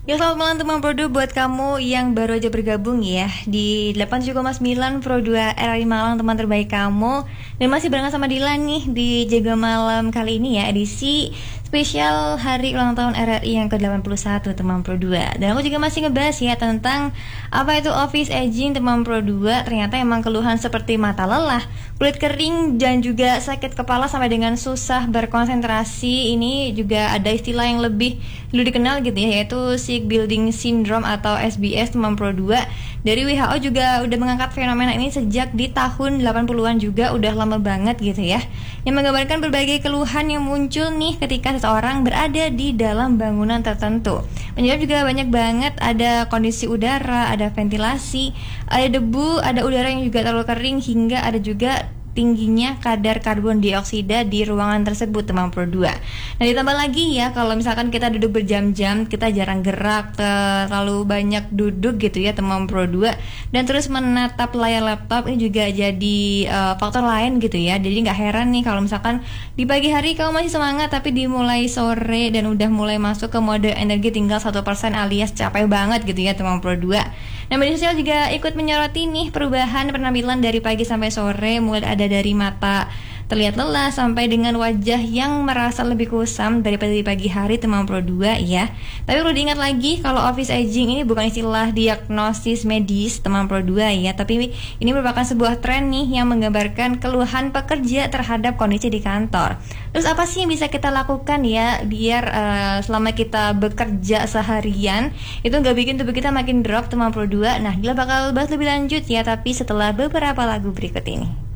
Ya, selamat malam teman Pro2 buat kamu yang baru aja bergabung ya di 87,9 Pro2 RRI Malang, teman terbaik kamu. Dan masih barengan sama Dilan nih di Jaga Malam kali ini ya, edisi spesial hari ulang tahun RRI yang ke-81 teman Pro2. Dan aku juga masih ngebahas ya tentang apa itu office aging teman Pro2. Ternyata emang keluhan seperti mata lelah, kulit kering, dan juga sakit kepala sampai dengan susah berkonsentrasi. Ini juga ada istilah yang lebih dulu dikenal gitu ya, yaitu Sick Building Syndrome atau SBS teman Pro2. Dari WHO juga udah mengangkat fenomena ini sejak di tahun 80-an juga, udah lama banget gitu ya. Yang menggambarkan berbagai keluhan yang muncul nih ketika seseorang berada di dalam bangunan tertentu. Penyebab juga banyak banget, ada kondisi udara, ada ventilasi, ada debu, ada udara yang juga terlalu kering, hingga ada juga tingginya kadar karbon dioksida di ruangan tersebut teman Pro2. Nah, ditambah lagi ya, kalau misalkan kita duduk berjam-jam, kita jarang gerak, terlalu banyak duduk gitu ya teman Pro2, dan terus menatap layar laptop, ini juga jadi faktor lain gitu ya. Jadi nggak heran nih kalau misalkan di pagi hari kamu masih semangat, tapi dimulai sore dan udah mulai masuk ke mode energi tinggal 1% alias capek banget gitu ya teman Pro2. Nah, media sosial juga ikut menyoroti nih perubahan penampilan dari pagi sampai sore, mulai ada dari mata terlihat lelah sampai dengan wajah yang merasa lebih kusam daripada di pagi hari teman Pro2 ya. Tapi perlu diingat lagi kalau office aging ini bukan istilah diagnosis medis teman Pro2 ya, tapi ini merupakan sebuah tren nih yang menggambarkan keluhan pekerja terhadap kondisi di kantor. Terus apa sih yang bisa kita lakukan ya biar selama kita bekerja seharian itu nggak bikin tubuh kita makin drop teman Pro2? Nah, kita bakal bahas lebih lanjut ya, tapi setelah beberapa lagu berikut ini.